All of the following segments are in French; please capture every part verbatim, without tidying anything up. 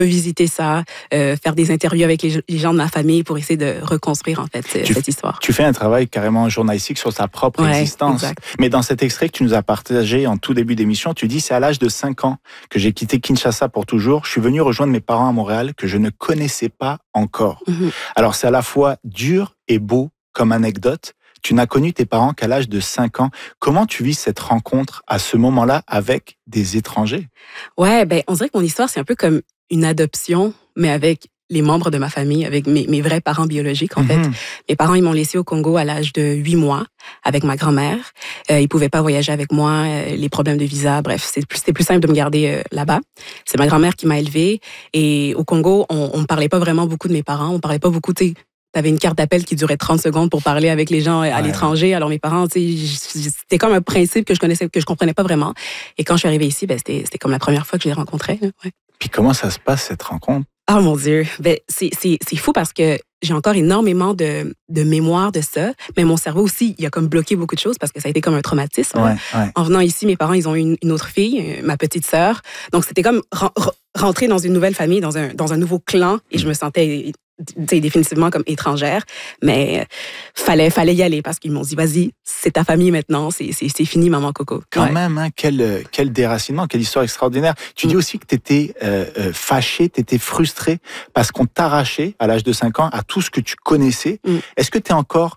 revisiter ça, euh, faire des interviews avec les, les gens de ma famille pour essayer de reconstruire en fait tu, cette histoire. Tu fais un travail carrément journalistique sur ta propre ouais, existence. Exact. Mais dans cet extrait que tu nous as partagé en tout début d'émission, tu dis c'est à l'âge de cinq ans que j'ai quitté Kinshasa pour toujours. Je suis venu rejoindre mes parents à Montréal que je ne connaissais pas encore. Mm-hmm. Alors c'est à la fois dur et beau comme anecdote. Tu n'as connu tes parents qu'à l'âge de cinq ans. Comment tu vis cette rencontre à ce moment-là avec des étrangers? Ouais, ben on dirait que mon histoire c'est un peu comme une adoption, mais avec les membres de ma famille, avec mes, mes vrais parents biologiques, en mm-hmm. fait. Mes parents, ils m'ont laissé au Congo à l'âge de huit mois avec ma grand-mère. Euh, ils pouvaient pas voyager avec moi, euh, les problèmes de visa, bref, c'était plus, c'était plus simple de me garder euh, là-bas. C'est ma grand-mère qui m'a élevée. Et au Congo, on ne parlait pas vraiment beaucoup de mes parents. On parlait pas beaucoup, tu sais, t'avais une carte d'appel qui durait trente secondes pour parler avec les gens à ouais. l'étranger. Alors mes parents, tu sais, c'était comme un principe que je connaissais, que je comprenais pas vraiment. Et quand je suis arrivée ici, ben c'était, c'était comme la première fois que je les rencontrais. Ouais. Puis comment ça se passe cette rencontre? Oh mon Dieu, ben c'est c'est c'est fou parce que j'ai encore énormément de de mémoire de ça, mais mon cerveau aussi, il a comme bloqué beaucoup de choses parce que ça a été comme un traumatisme. Ouais, ouais. En venant ici, mes parents, ils ont eu une, une autre fille, ma petite sœur. Donc c'était comme rentrer dans une nouvelle famille, dans un dans un nouveau clan, et je me sentais définitivement comme étrangère, mais fallait fallait y aller parce qu'ils m'ont dit vas-y, c'est ta famille maintenant, c'est c'est c'est fini maman Coco. Quand ouais. même, hein, quel quel déracinement, quelle histoire extraordinaire. Tu mm. dis aussi que tu étais euh, euh, fâché, tu étais frustré parce qu'on t'arrachait à l'âge de cinq ans à tout ce que tu connaissais. Mm. Est-ce que tu es encore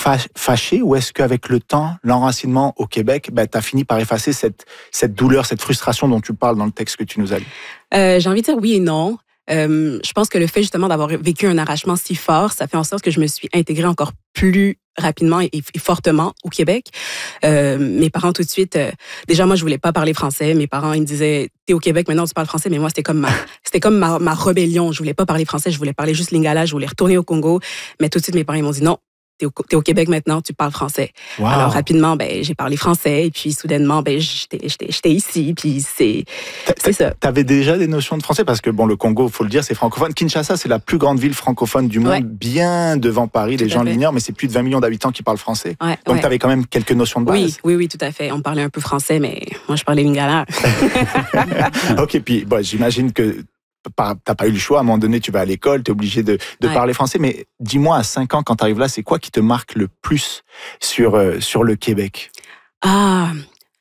fâché ou est-ce qu'avec le temps, l'enracinement au Québec, ben, tu as fini par effacer cette cette douleur, cette frustration dont tu parles dans le texte que tu nous as lu? Euh, j'ai envie de dire oui et non. Euh, je pense que le fait justement d'avoir vécu un arrachement si fort, ça fait en sorte que je me suis intégrée encore plus rapidement et, et fortement au Québec. Euh, mes parents tout de suite, euh, déjà moi je voulais pas parler français. Mes parents ils me disaient t'es au Québec maintenant tu parles français, mais moi c'était comme ma, c'était comme ma, ma rébellion. Je voulais pas parler français, je voulais parler juste lingala, je voulais retourner au Congo. Mais tout de suite mes parents ils m'ont dit non. T'es au, t'es au Québec maintenant, tu parles français. Wow. Alors rapidement, ben j'ai parlé français et puis soudainement, ben j'étais, j'étais, j'étais ici. Puis c'est, c'est ça. T'avais déjà des notions de français parce que bon, le Congo, faut le dire, c'est francophone. Kinshasa, c'est la plus grande ville francophone du monde, ouais. bien devant Paris. Tout les gens l'ignorent, mais c'est plus de vingt millions d'habitants qui parlent français. Ouais, Donc ouais. t'avais quand même quelques notions de base. Oui, oui, oui, tout à fait. On parlait un peu français, mais moi je parlais lingala. Ok, puis bon, j'imagine que t'as pas eu le choix, à un moment donné, tu vas à l'école, t'es obligé de, de ouais. parler français, mais dis-moi, à cinq ans, quand t'arrives là, c'est quoi qui te marque le plus sur, euh, sur le Québec? Ah,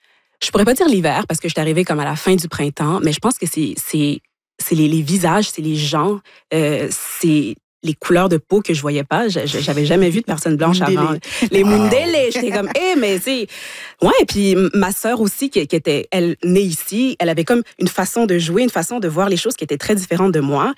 je pourrais pas dire l'hiver, parce que je suis arrivée comme à la fin du printemps, mais je pense que c'est, c'est, c'est les, les visages, c'est les gens, euh, c'est les couleurs de peau que je voyais pas. J'avais jamais vu de personne blanche avant. Les Mundele. J'étais comme, hé, hey, mais c'est... Ouais, puis ma sœur aussi, qui, qui était, elle, née ici, elle avait comme une façon de jouer, une façon de voir les choses qui était très différente de moi.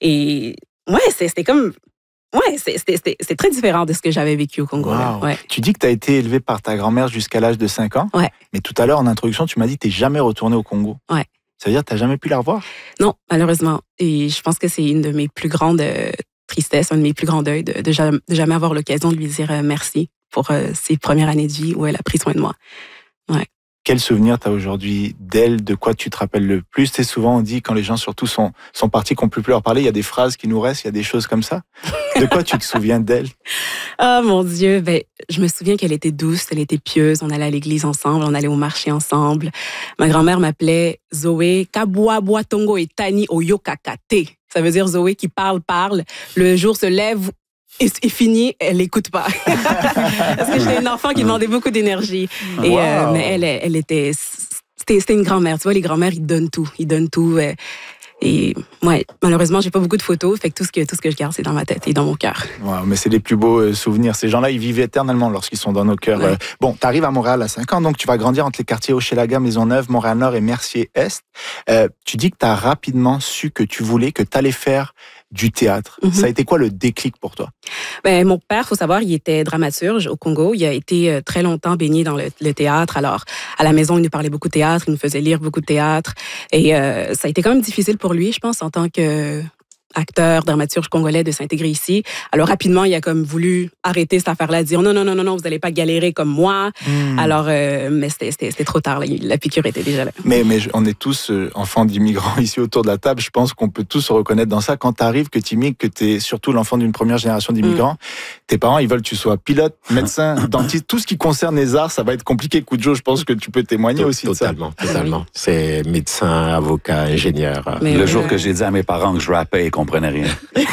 Et ouais, c'était comme... Ouais, c'était, c'était, c'était très différent de ce que j'avais vécu au Congo. Wow. Ouais. Tu dis que tu as été élevée par ta grand-mère jusqu'à l'âge de cinq ans. Ouais. Mais tout à l'heure, en introduction, tu m'as dit que tu n'es jamais retournée au Congo. Ouais. Ça veut dire que tu n'as jamais pu la revoir? Non, malheureusement. Et je pense que c'est une de mes plus grandes... Euh, tristesse, un de mes plus grands deuils, de, de, jamais, de jamais avoir l'occasion de lui dire euh, merci pour euh, ses premières années de vie où elle a pris soin de moi. Ouais. Quel souvenir t'as aujourd'hui d'elle? De quoi tu te rappelles le plus? C'est souvent on dit quand les gens surtout sont sont partis qu'on peut plus leur parler, il y a des phrases qui nous restent, il y a des choses comme ça. De quoi tu te souviens d'elle? Oh mon Dieu, ben je me souviens qu'elle était douce, elle était pieuse, on allait à l'église ensemble, on allait au marché ensemble. Ma grand-mère m'appelait Zoé Kabwa Boatongo et Tani Oyokakate. Ça veut dire Zoé qui parle parle, le jour se lève et, et fini, elle n'écoute pas. Parce que j'étais une enfant qui demandait beaucoup d'énergie. Et wow. euh, mais elle, elle était, c'était, c'était une grand-mère. Tu vois, les grand-mères, ils donnent tout, ils donnent tout. Euh, et ouais, malheureusement, j'ai pas beaucoup de photos, fait que tout ce que tout ce que je garde, c'est dans ma tête et dans mon cœur. Wow, mais c'est les plus beaux euh, souvenirs. Ces gens-là, ils vivent éternellement lorsqu'ils sont dans nos cœurs. Ouais. Euh, bon, tu arrives à Montréal à cinq ans, donc tu vas grandir entre les quartiers Hochelaga, Maisonneuve, Montréal-Nord et Mercier-Est. Euh, tu dis que tu as rapidement su que tu voulais, que tu allais faire du théâtre. Mm-hmm. Ça a été quoi le déclic pour toi? Ben, mon père, faut savoir, il était dramaturge au Congo. Il a été très longtemps baigné dans le, le théâtre. Alors, à la maison, il nous parlait beaucoup de théâtre, il nous faisait lire beaucoup de théâtre. Et euh, ça a été quand même difficile pour lui, je pense, en tant que acteur, dramaturge congolais, de s'intégrer ici. Alors rapidement, il a comme voulu arrêter cette affaire-là, dire non, non, non, non, non, vous n'allez pas galérer comme moi. Mm. Alors, euh, mais c'était, c'était, c'était trop tard, là. La piqûre était déjà là. Mais, mais on est tous euh, enfants d'immigrants ici autour de la table. Je pense qu'on peut tous se reconnaître dans ça. Quand tu arrives, que tu immigres, que tu es surtout l'enfant d'une première génération d'immigrants, mm. tes parents, ils veulent que tu sois pilote, médecin, dentiste, tout ce qui concerne les arts, ça va être compliqué. Kudjo, je pense que tu peux témoigner T- aussi totalement, de ça. Totalement, totalement. C'est médecin, avocat, ingénieur. Mais le euh... jour que j'ai dit à mes parents que je rappais, ils comprenaient rien.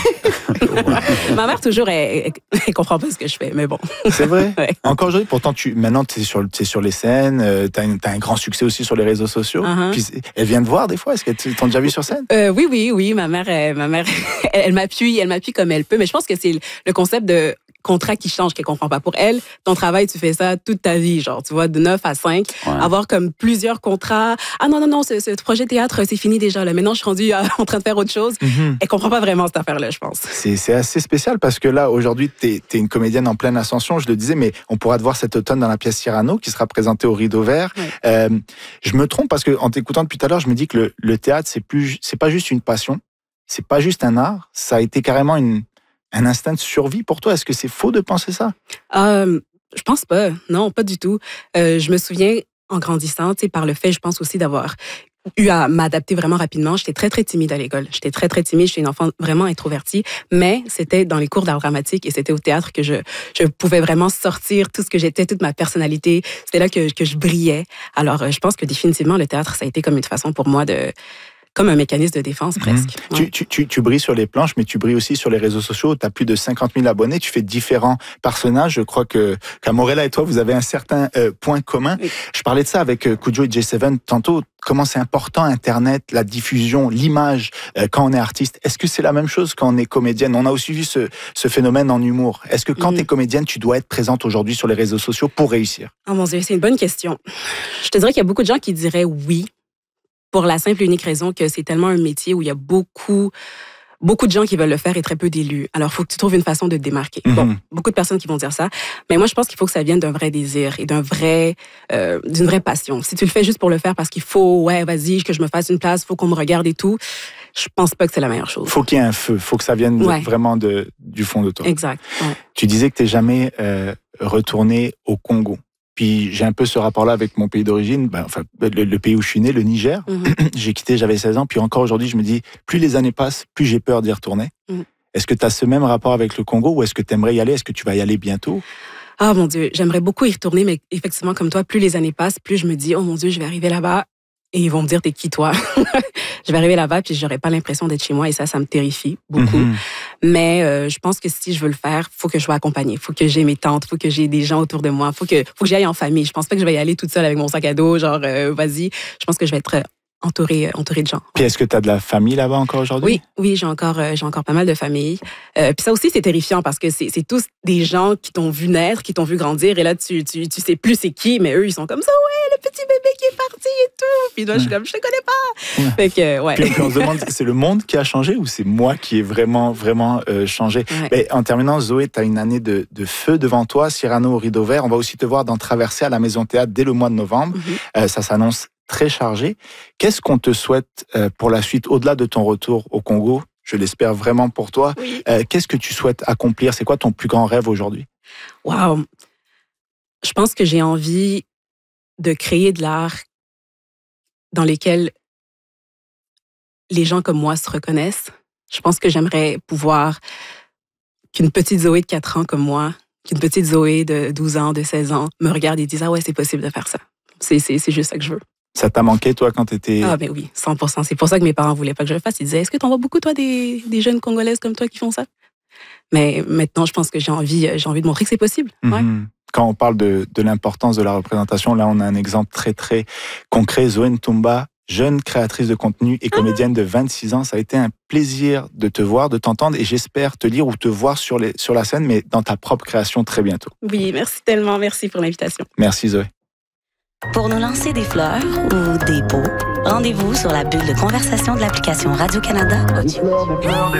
Ma mère, toujours, elle, elle, elle comprend pas ce que je fais, mais bon. C'est vrai? Ouais. Encore aujourd'hui, pourtant, tu, maintenant, tu es sur, t'es sur les scènes, euh, tu as un grand succès aussi sur les réseaux sociaux. Uh-huh. Puis, elle vient te voir des fois? Est-ce qu'elle t'ont déjà vu sur scène? Euh, oui, oui, oui. Ma mère, elle, ma mère elle, elle m'appuie, elle m'appuie comme elle peut, mais je pense que c'est le concept de contrat qui change, qu'elle comprend pas. Pour elle, ton travail, tu fais ça toute ta vie, genre, tu vois, de neuf à cinq, ouais. Avoir comme plusieurs contrats. Ah non, non, non, ce, ce projet théâtre, c'est fini déjà, là. Maintenant, je suis rendue à, en train de faire autre chose. Mm-hmm. Elle comprend pas vraiment cette affaire-là, je pense. C'est, c'est assez spécial parce que là, aujourd'hui, t'es, t'es une comédienne en pleine ascension, je le disais, mais on pourra te voir cet automne dans la pièce Cyrano, qui sera présentée au Rideau Vert. Ouais. Euh, je me trompe parce que, en t'écoutant depuis tout à l'heure, je me dis que le, le théâtre, c'est plus, c'est pas juste une passion, c'est pas juste un art, ça a été carrément une, un instinct de survie pour toi. Est-ce que c'est faux de penser ça? Euh, je pense pas. Non, pas du tout. Euh, je me souviens, en grandissant, tu sais, par le fait, je pense aussi d'avoir eu à m'adapter vraiment rapidement. J'étais très, très timide à l'école. J'étais très, très timide. J'étais une enfant vraiment introvertie. Mais c'était dans les cours d'art dramatique et c'était au théâtre que je, je pouvais vraiment sortir tout ce que j'étais, toute ma personnalité. C'était là que, que je brillais. Alors, je pense que définitivement, le théâtre, ça a été comme une façon pour moi de... comme un mécanisme de défense, presque. Mmh. Ouais. Tu, tu, tu, tu brilles sur les planches, mais tu brilles aussi sur les réseaux sociaux. Tu as plus de cinquante mille abonnés, tu fais différents personnages. Je crois que qu'Amorella et toi, vous avez un certain euh, point commun. Oui. Je parlais de ça avec euh, Kudjo et J sept tantôt, comment c'est important Internet, la diffusion, l'image, euh, quand on est artiste. Est-ce que c'est la même chose quand on est comédienne? On a aussi vu ce, ce phénomène en humour. Est-ce que quand mmh. tu es comédienne, tu dois être présente aujourd'hui sur les réseaux sociaux pour réussir? Oh mon Dieu, c'est une bonne question. Je te dirais qu'il y a beaucoup de gens qui diraient oui, pour la simple et unique raison que c'est tellement un métier où il y a beaucoup, beaucoup de gens qui veulent le faire et très peu d'élus. Alors, il faut que tu trouves une façon de te démarquer. Mm-hmm. Bon, beaucoup de personnes qui vont dire ça, mais moi, je pense qu'il faut que ça vienne d'un vrai désir et d'un vrai, euh, d'une vraie passion. Si tu le fais juste pour le faire parce qu'il faut, ouais, vas-y, que je me fasse une place, faut qu'on me regarde et tout, je pense pas que c'est la meilleure chose. Faut qu'il y ait un feu, faut que ça vienne ouais. vraiment de, du fond de toi. Exact. Ouais. Tu disais que t'es jamais euh, retourné au Congo. Puis j'ai un peu ce rapport-là avec mon pays d'origine, ben, enfin le, le pays où je suis né, le Niger. Mm-hmm. J'ai quitté, j'avais seize ans, puis encore aujourd'hui, je me dis, plus les années passent, plus j'ai peur d'y retourner. Mm-hmm. Est-ce que tu as ce même rapport avec le Congo ou est-ce que tu aimerais y aller? Est-ce que tu vas y aller bientôt? Ah mon Dieu, j'aimerais beaucoup y retourner, mais effectivement, comme toi, plus les années passent, plus je me dis, oh mon Dieu, je vais arriver là-bas et ils vont me dire, t'es qui toi? Je vais arriver là-bas puis j'aurai pas l'impression d'être chez moi et ça, ça me terrifie beaucoup. Mm-hmm. Mais euh, je pense que si je veux le faire, faut que je sois accompagnée, faut que j'ai mes tantes, faut que j'ai des gens autour de moi, faut que faut que j'aille en famille. Je pense pas que je vais y aller toute seule avec mon sac à dos, genre euh, vas-y. Je pense que je vais être entourée entourée de gens. Puis est-ce que tu as de la famille là-bas encore aujourd'hui? Oui, oui, j'ai encore euh, j'ai encore pas mal de famille. Euh, puis ça aussi c'est terrifiant parce que c'est c'est tous des gens qui t'ont vu naître, qui t'ont vu grandir et là tu tu tu sais plus c'est qui, mais eux ils sont comme ça, ouais, le petit bébé qui est parti et tout. Puis moi je suis comme je te connais pas. Ouais. Fait que ouais. Puis on se demande c'est le monde qui a changé ou c'est moi qui ai vraiment vraiment euh, changé. Ouais. Mais en terminant, Zoé, tu as une année de de feu devant toi, Cyrano au Rideau Vert. On va aussi te voir dans Traversée à la Maison Théâtre dès le mois de novembre. Mm-hmm. Euh, ça s'annonce très chargé. Qu'est-ce qu'on te souhaite pour la suite, au-delà de ton retour au Congo? Je l'espère vraiment pour toi. Oui. Euh, qu'est-ce que tu souhaites accomplir? C'est quoi ton plus grand rêve aujourd'hui? Wow! Je pense que j'ai envie de créer de l'art dans lesquels les gens comme moi se reconnaissent. Je pense que j'aimerais pouvoir qu'une petite Zoé de quatre ans comme moi, qu'une petite Zoé de douze ans, de seize ans, me regarde et dise « Ah ouais, c'est possible de faire ça. » C'est, c'est, c'est juste ça que je veux. Ça t'a manqué, toi, quand t'étais... Ah ben oui, cent pour cent. C'est pour ça que mes parents voulaient pas que je le fasse. Ils disaient, est-ce que t'en vois beaucoup, toi, des, des jeunes Congolaises comme toi qui font ça? Mais maintenant, je pense que j'ai envie, j'ai envie de montrer que c'est possible. Ouais. Mm-hmm. Quand on parle de, de l'importance de la représentation, là, on a un exemple très, très concret. Zoé Ntumba, jeune créatrice de contenu et comédienne de vingt-six ans. Ça a été un plaisir de te voir, de t'entendre et j'espère te lire ou te voir sur, les, sur la scène, mais dans ta propre création très bientôt. Oui, merci tellement. Merci pour l'invitation. Merci, Zoé. Pour nous lancer des fleurs ou des pots, rendez-vous sur la bulle de conversation de l'application Radio-Canada Audio.